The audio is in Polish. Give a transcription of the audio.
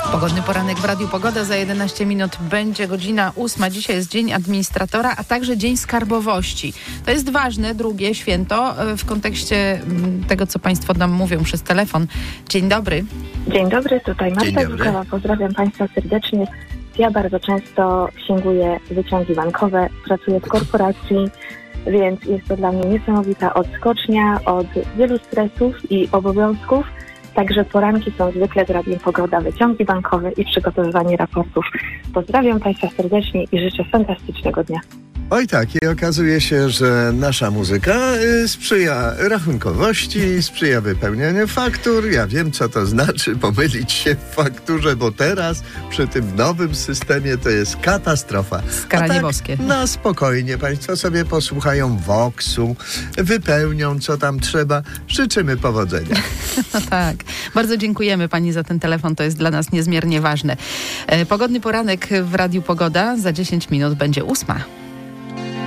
Pogodny poranek w Radiu Pogoda. Za 11 minut będzie godzina 8. Dzisiaj jest Dzień Administratora, a także Dzień Skarbowości. To jest ważne, drugie święto w kontekście tego, co Państwo nam mówią przez telefon. Dzień dobry. Dzień dobry, tutaj Marta Zukawa. Pozdrawiam Państwa serdecznie. Ja bardzo często księguję wyciągi bankowe, pracuję w korporacji, więc jest to dla mnie niesamowita odskocznia od wielu stresów i obowiązków. Także poranki są zwykle z Radiem Pogoda, wyciągi bankowe i przygotowywanie raportów. Pozdrawiam Państwa serdecznie i życzę fantastycznego dnia. Oj tak, i okazuje się, że nasza muzyka sprzyja rachunkowości, sprzyja wypełnianiu faktur. Ja wiem, co to znaczy pomylić się w fakturze, bo teraz przy tym nowym systemie to jest katastrofa. Skaranie boskie. Na spokojnie Państwo sobie posłuchają Voxu, wypełnią, co tam trzeba. Życzymy powodzenia. No tak. Bardzo dziękujemy Pani za ten telefon. To jest dla nas niezmiernie ważne. Pogodny poranek w Radiu Pogoda. Za 10 minut będzie 8.